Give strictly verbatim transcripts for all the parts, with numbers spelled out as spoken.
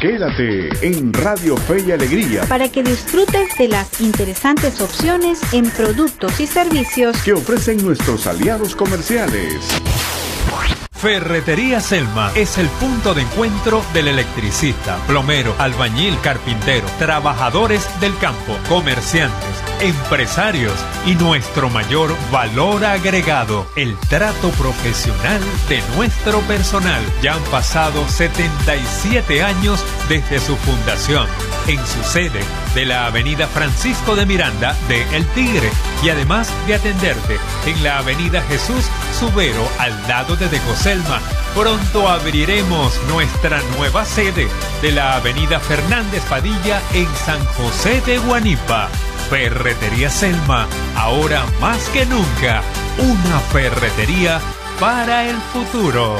Quédate en Radio Fe y Alegría para que disfrutes de las interesantes opciones en productos y servicios que ofrecen nuestros aliados comerciales. Ferretería Selma es el punto de encuentro del electricista, plomero, albañil, carpintero, trabajadores del campo, comerciantes, empresarios y nuestro mayor valor agregado, el trato profesional de nuestro personal. Ya han pasado setenta y siete años desde su fundación, en su sede de la avenida Francisco de Miranda de El Tigre, y además de atenderte en la avenida Jesús Subero al lado de Decoselma. Pronto abriremos nuestra nueva sede de la avenida Fernández Padilla en San José de Guanipa. Ferretería Selma, ahora más que nunca, una ferretería para el futuro.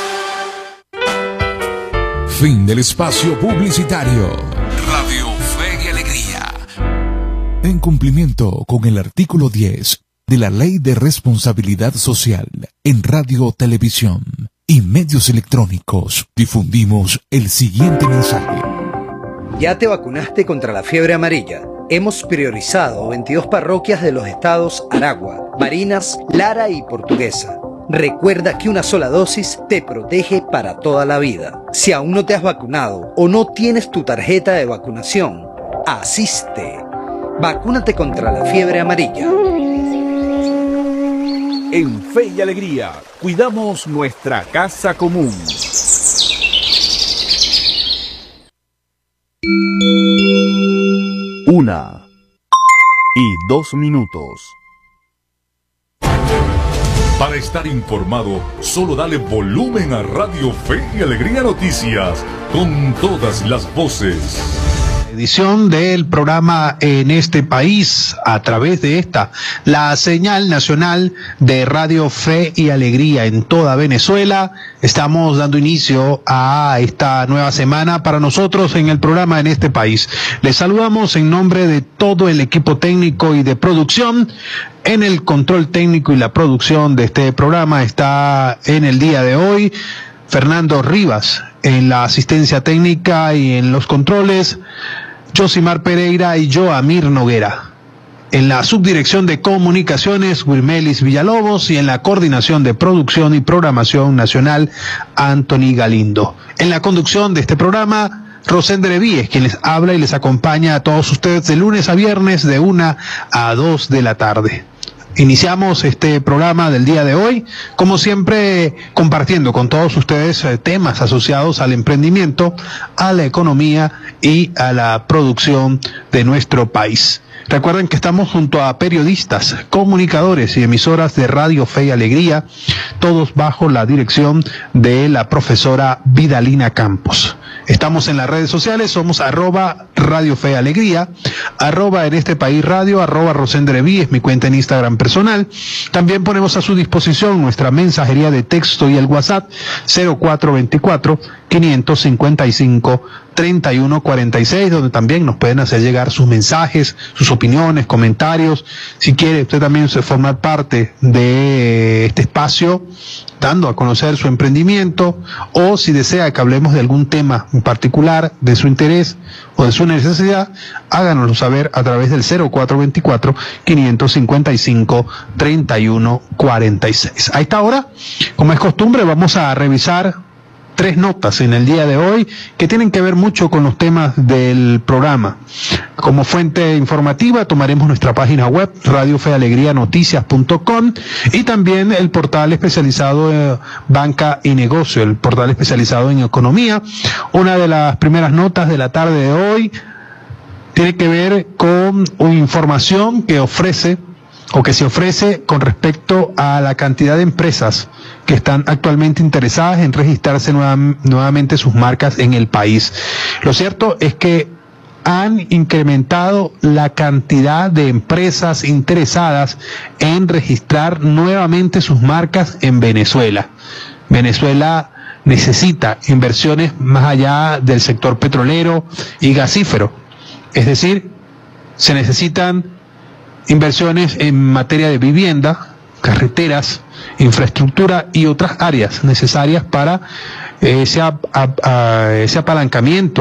Fin del espacio publicitario. Radio Fe y Alegría. En cumplimiento con el artículo diez de la Ley de Responsabilidad Social en Radio, Televisión y Medios Electrónicos, difundimos el siguiente mensaje. ¿Ya te vacunaste contra la fiebre amarilla? Hemos priorizado veintidós parroquias de los estados Aragua, Barinas, Lara y Portuguesa. Recuerda que una sola dosis te protege para toda la vida. Si aún no te has vacunado o no tienes tu tarjeta de vacunación, asiste. Vacúnate contra la fiebre amarilla. En Fe y Alegría, cuidamos nuestra casa común. Una y dos minutos. Para estar informado, solo dale volumen a Radio Fe y Alegría Noticias, con todas las voces. Edición del programa En este país, a través de esta, la señal nacional de Radio Fe y Alegría en toda Venezuela. Estamos dando inicio a esta nueva semana para nosotros en el programa En este país. Les saludamos en nombre de todo el equipo técnico y de producción. En el control técnico y la producción de este programa está en el día de hoy Fernando Rivas, en la asistencia técnica y en los controles, Josimar Pereira y yo, Amir Noguera. En la subdirección de comunicaciones, Wilmelis Villalobos, y en la coordinación de producción y programación nacional, Anthony Galindo. En la conducción de este programa, Rosendre Víez, quien les habla y les acompaña a todos ustedes de lunes a viernes de una a dos de la tarde. Iniciamos este programa del día de hoy, como siempre, compartiendo con todos ustedes eh, temas asociados al emprendimiento, a la economía y a la producción de nuestro país. Recuerden que estamos junto a periodistas, comunicadores y emisoras de Radio Fe y Alegría, todos bajo la dirección de la profesora Vidalina Campos. Estamos en las redes sociales, somos arroba Radio Fe Alegría, arroba En este país radio, arroba Rosendre Víez, mi cuenta en Instagram personal. También ponemos a su disposición nuestra mensajería de texto y el WhatsApp cero cuatro veinticuatro, quinientos cincuenta y cinco, treinta y uno cuarenta y seis, donde también nos pueden hacer llegar sus mensajes, sus opiniones, comentarios. Si quiere usted también formar parte de este espacio, dando a conocer su emprendimiento, o si desea que hablemos de algún tema en particular, de su interés o de su necesidad, háganoslo saber a través del cero cuatro veinticuatro, quinientos cincuenta y cinco, treinta y uno cuarenta y seis. A esta hora, como es costumbre, vamos a revisar tres notas en el día de hoy que tienen que ver mucho con los temas del programa. Como fuente informativa tomaremos nuestra página web radio fe alegría noticias punto com y también el portal especializado en Banca y Negocio, el portal especializado en economía. Una de las primeras notas de la tarde de hoy tiene que ver con una información que ofrece o que se ofrece con respecto a la cantidad de empresas que están actualmente interesadas en registrarse nueva, nuevamente sus marcas en el país. Lo cierto es que han incrementado la cantidad de empresas interesadas en registrar nuevamente sus marcas en Venezuela. Venezuela necesita inversiones más allá del sector petrolero y gasífero. Es decir, se necesitan inversiones en materia de vivienda, carreteras, infraestructura y otras áreas necesarias para ese, ap ap ese apalancamiento